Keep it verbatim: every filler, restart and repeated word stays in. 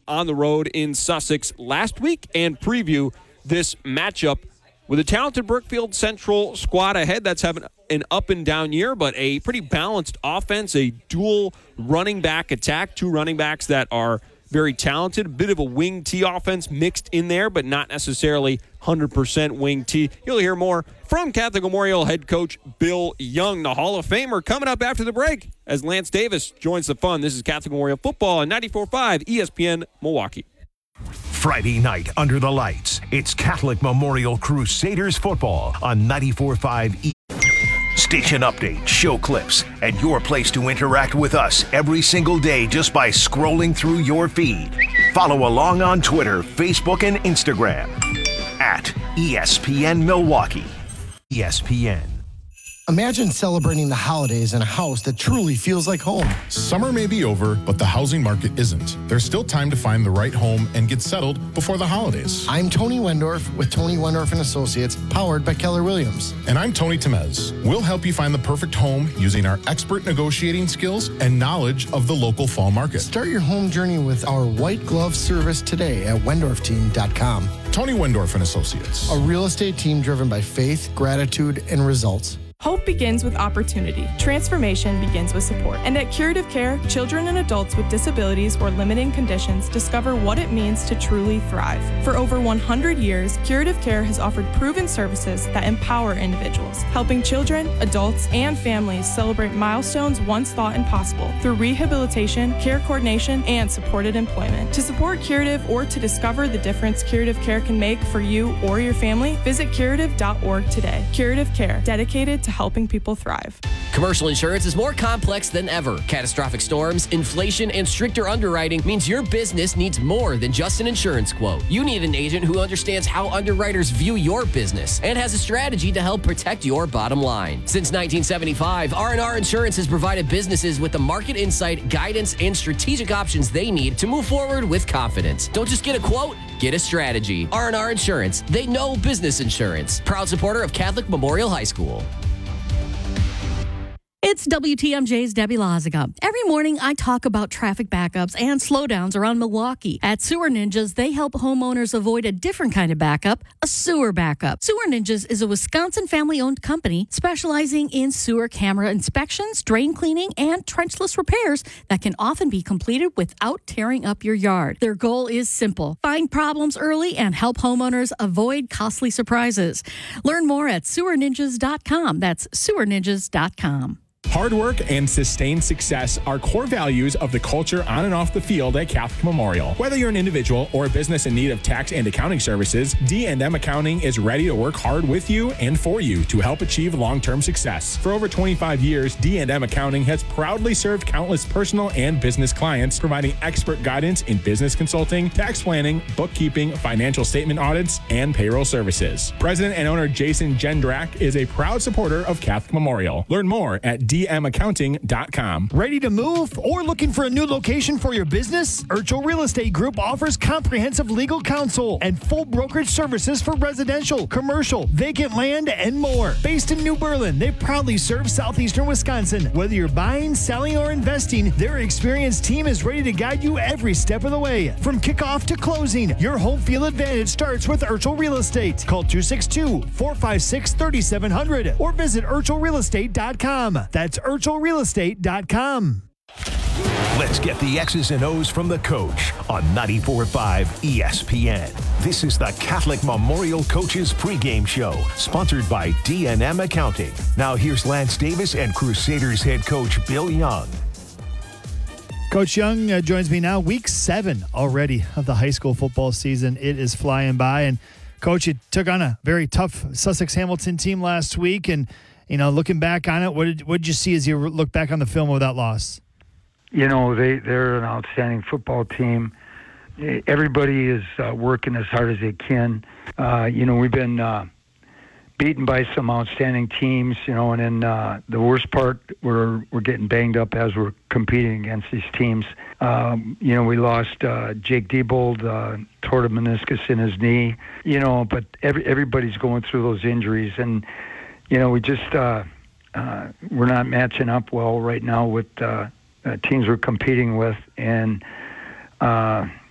on the road in Sussex last week and preview this matchup with a talented Brookfield Central squad ahead that's having an up-and-down year, but a pretty balanced offense, a dual running back attack, two running backs that are very talented, a bit of a wing T offense mixed in there, but not necessarily one hundred percent wing T. You'll hear more from Catholic Memorial head coach Bill Young, the Hall of Famer, coming up after the break as Lance Davis joins the fun. This is Catholic Memorial Football on ninety-four point five E S P N Milwaukee. Friday night under the lights, it's Catholic Memorial Crusaders football on ninety-four point five E. Station updates, show clips, and your place to interact with us every single day just by scrolling through your feed. Follow along on Twitter, Facebook, and Instagram at E S P N Milwaukee. E S P N. Imagine celebrating the holidays in a house that truly feels like home. Summer may be over, but the housing market isn't. There's still time to find the right home and get settled before the holidays. I'm Tony Wendorf with Tony Wendorf and Associates, powered by Keller Williams. And I'm Tony Temez. We'll help you find the perfect home using our expert negotiating skills and knowledge of the local fall market. Start your home journey with our white glove service today at wendorf team dot com. Tony Wendorf and Associates. A real estate team driven by faith, gratitude, and results. Hope begins with opportunity. Transformation begins with support. And at Curative Care, children and adults with disabilities or limiting conditions discover what it means to truly thrive. For over one hundred years, Curative Care has offered proven services that empower individuals, helping children, adults, and families celebrate milestones once thought impossible through rehabilitation, care coordination, and supported employment. To support Curative or to discover the difference Curative Care can make for you or your family, visit curative dot org today. Curative Care, dedicated to helping people thrive. Commercial insurance is more complex than ever. Catastrophic storms, inflation, and stricter underwriting means your business needs more than just an insurance quote. You need an agent who understands how underwriters view your business and has a strategy to help protect your bottom line. Since nineteen seventy-five, R and R Insurance has provided businesses with the market insight, guidance, and strategic options they need to move forward with confidence. Don't just get a quote, get a strategy. R and R Insurance, they know business insurance. Proud supporter of Catholic Memorial High School. It's W T M J's Debbie Loziga. Every morning, I talk about traffic backups and slowdowns around Milwaukee. At Sewer Ninjas, they help homeowners avoid a different kind of backup, a sewer backup. Sewer Ninjas is a Wisconsin family-owned company specializing in sewer camera inspections, drain cleaning, and trenchless repairs that can often be completed without tearing up your yard. Their goal is simple: find problems early and help homeowners avoid costly surprises. Learn more at sewer ninjas dot com. That's sewer ninjas dot com. Hard work and sustained success are core values of the culture on and off the field at Catholic Memorial. Whether you're an individual or a business in need of tax and accounting services, D and M Accounting is ready to work hard with you and for you to help achieve long-term success. For over twenty-five years, D and M Accounting has proudly served countless personal and business clients, providing expert guidance in business consulting, tax planning, bookkeeping, financial statement audits, and payroll services. President and owner Jason Jendrak is a proud supporter of Catholic Memorial. Learn more at D M accounting dot com. Ready to move or looking for a new location for your business? Urchel Real Estate Group offers comprehensive legal counsel and full brokerage services for residential, commercial, vacant land, and more. Based in New Berlin, they proudly serve southeastern Wisconsin. Whether you're buying, selling, or investing, their experienced team is ready to guide you every step of the way. From kickoff to closing, your home field advantage starts with Urchel Real Estate. Call two six two, four five six, three seven zero zero or visit urchel real estate dot com. That's urchel real estate dot com. Let's get the X's and O's from the coach on ninety-four point five E S P N. This is the Catholic Memorial Coaches pregame show, sponsored by D and M Accounting. Now here's Lance Davis and Crusaders head coach Bill Young. Coach Young uh, joins me now. Week seven already of the high school football season. It is flying by. And, Coach, you took on a very tough Sussex-Hamilton team last week. And, you know, looking back on it, what did, what did you see as you look back on the film of that loss? You know, they, they're an outstanding football team. Everybody is uh, working as hard as they can. Uh, you know, we've been uh, beaten by some outstanding teams, you know, and then uh, the worst part, we're, we're getting banged up as we're competing against these teams. Um, you know, we lost uh, Jake Diebold, uh, tore the meniscus in his knee, you know, but every, everybody's going through those injuries. And, you know, we just, uh, uh, we're not matching up well right now with uh, uh, teams we're competing with. And, uh,